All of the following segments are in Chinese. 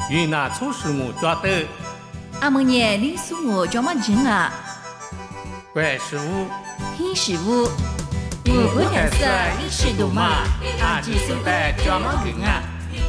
云南从事我抓的。 阿么年你说我叫么人啊？ 怪师傅， 黑师傅，我不认识你是多嘛？阿吉说的叫么人啊？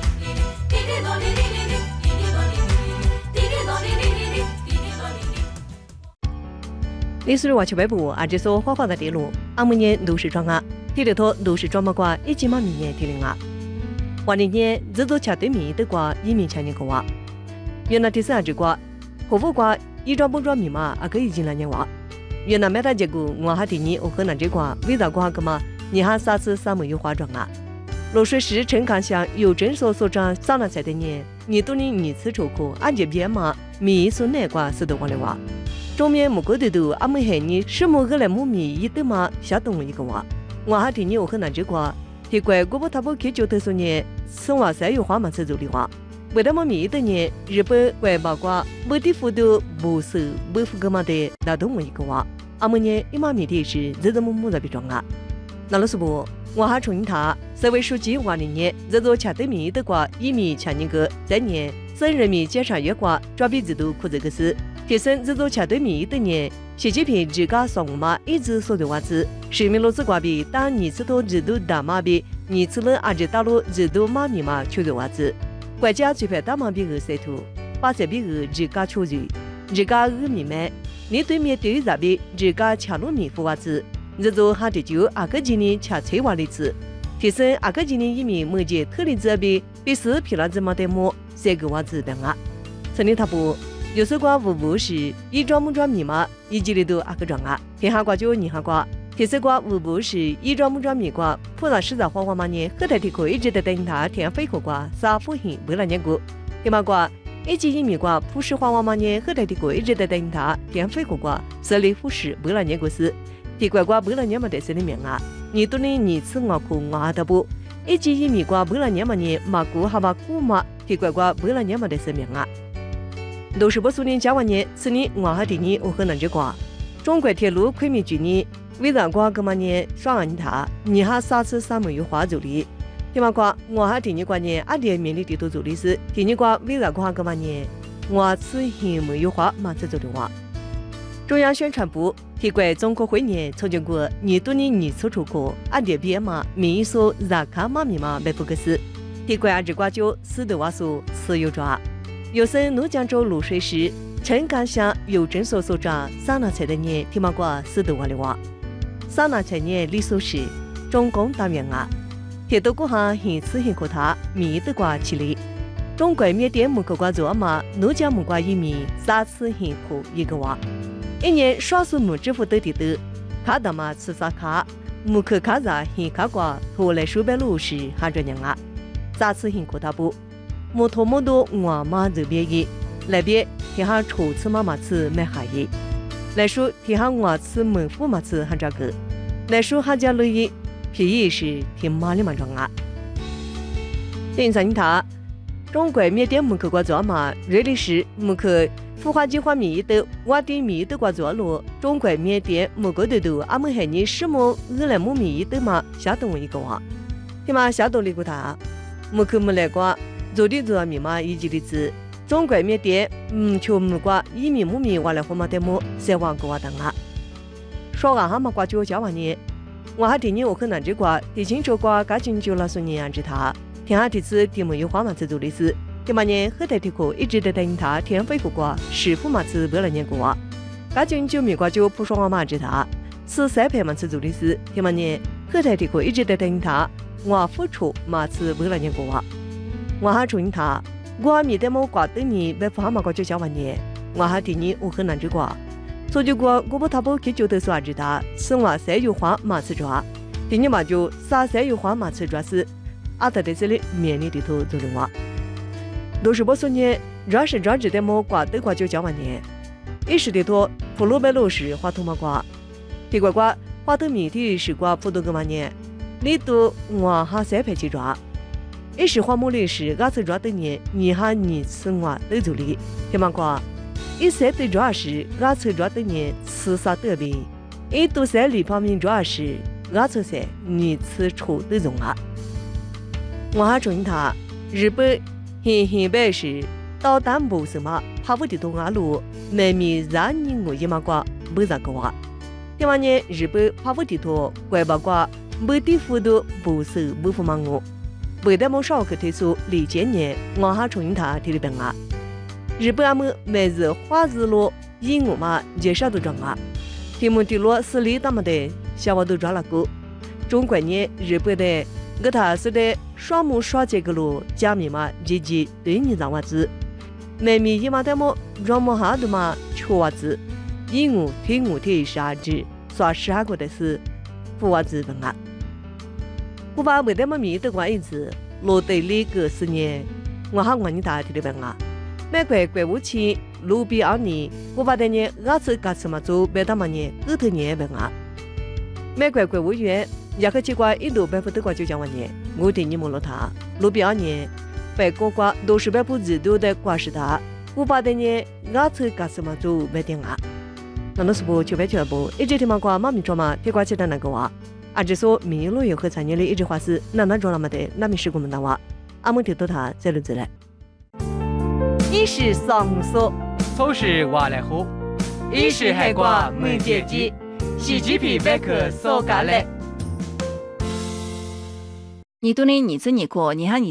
历史话题北部，阿吉说花花的地路，阿么年都是庄啊，提里头都是庄么瓜，一起嘛明年提零啊。话里年自都吃对面的瓜，一面吃年个话。原来第三只瓜，河福瓜一庄不庄米嘛，阿可以进来年话。原来买大结果，我还提你我河南这瓜，为啥瓜个嘛？你还啥次啥没有化妆啊？落水时陈康乡有诊所所长上了才的年，你都你二次出口，俺这边嘛，米所内瓜是多光的话。中面木个的都阿没害你，什么个来木米一对嘛，下动一个话。我还提你我河南这瓜，提怪我不他不去就特殊年，生活三有花嘛才做的话。为了么米的年，日本怪八卦，没地方都不是不服个嘛的，那动一个话。阿么年一马米的是日日木在比装啊。那老师不，我还重他，社会书记话的年，日日吃对米的瓜，一米吃那个，再年省人民检察院瓜，抓比制度苦这个事。提升日日吃对米的年，习近平自家说嘛一直说的话子，市民老师瓜比当二次头日度大马比，二次了阿只大陆日度马米嘛缺个话子，国家最怕大马比二三图，把这比二自家缺人，自家二米买，你对面对啥比自家吃路米付话子，日日还得就阿个今年吃催话的子，提升阿个今年一米每节特例子比是皮拉子嘛的么三个话子的啊，村里他不。有时瓜无不是一庄木庄米嘛，一季里头阿个庄啊，天下瓜就你下瓜，天时瓜无不是一庄木庄米瓜，普拉实在花花嘛呢，后台提可一直在等他天飞口瓜，啥不行为了年过，天嘛瓜一季一米瓜，普实花花嘛呢，后台提可一直在等他天飞口瓜，设立复试为了年过事，提乖瓜为了年嘛得是里面啊，你都能二次我苦我还得不，一季一米瓜为了年嘛呢，马古还把古嘛，提乖瓜为了年嘛得是面啊。都是不数年加完年，此年我还提你我河南这瓜，中国铁路昆明局呢，为啥瓜个嘛年双安塔，你还啥次啥没有花走的？天嘛瓜我还提你瓜年，阿爹面的地图做的是，提你瓜为啥瓜个嘛年，我此前没有花马子做的话。中央宣传部提过中国会年促进过年度的二次出口，阿爹编嘛民所让卡嘛密码没不个事，提过阿只瓜就死的话说持有抓。有生怒江州泸水市陈岗乡邮政所所长桑拿菜的年提马瓜死的话的话，桑拿菜年李所是中共大员啊，铁道国行现此现可他米的瓜起来，中国缅甸木口瓜做嘛，怒江木瓜一米三次现可一个话，一年少数木支付的地的，卡达嘛吃啥卡，木口卡扎现卡瓜拖来数百路时还着娘啊，三次现可他不。摩托摩多我妈这边的，那边天下初次妈妈吃买下的，来说天下我吃门户嘛吃还这个，来说还家乐意便宜是天妈里嘛装啊。等上他，中国缅甸木口瓜做嘛，瑞丽市木口孵化计划米的瓦地米的瓜做路，中国缅甸木个的都阿们还你什么日来木米的嘛，下动一个话，天嘛下动了个他，木口木来瓜。做的做密码以及的字，中国缅甸求木瓜一米木米挖来货嘛的么3万个瓦等啊。说俺哈嘛瓜就交完年，我还提你我河南这瓜，提清楚瓜赶紧就了说年安置他，天下第次提没有花嘛子做的事，第八年后台提课一直在等他天飞过瓜，师傅嘛子不了年过啊，赶紧就米瓜就不说话嘛安置他，吃3盘嘛子做的事，第八年后台提课一直在等他，我付出嘛子不了年过啊。我还祝他，我米的么瓜对你被富哈嘛瓜就交完年，我还提你我河南这瓜，所以我不他不去就得说知他，生活3有花马吃抓，提你嘛就3有花马吃抓是，阿他在这里面临的头做的话，都是不说年，若是抓知的么瓜对瓜就交完年，一时的头福禄白路是花头嘛瓜，提瓜瓜花头米的是瓜福多个嘛年，你都我还3盘去抓。一时花木里是阿次抓的年，你还二次我都做哩，听嘛瓜，一3对抓是阿次抓的年吃啥得呗，一度3里方面抓是阿次3二次出的种啊。我还祝他日本白是到丹不什么帕布地图阿路美米让你我一马瓜不咋个话。第二年日本帕布地图怪八卦没地幅度不是不服忙我，不得么少去推出李建年我哈重新他提的本啊。日本阿么每日花日落因我嘛介绍都装啊，题目的落是里大么的小娃都抓了个。中国呢日本的我他是的双目双这个路加密嘛积极对你让娃子。美米一马的么让么哈的嘛缺娃子，因我听我的啥子耍啥个的是不娃子本啊。我把为的么米的关一次落对里个10年，我哈我你打提的本啊。美国国务卿卢比奥尼，我把的呢阿次嘎次嘛做别的么呢2头年本啊。美国国务院也可机关印度白富德国就讲完呢，我对你们了他卢比奥尼。白国瓜都是白不制度的瓜是他，我把的呢阿次嘎次嘛做别点啊。那都是不就白就不，一直听嘛瓜妈咪说嘛，铁瓜起的那个话，啊只说米路有和产业的一句话是，那做了么的，那米是我们的话，阿们听到他再录起来。一是上说， 初是话来喝，一是海瓜没点击，洗鸡皮白壳烧咖喱。 你都能你自己过，你还你。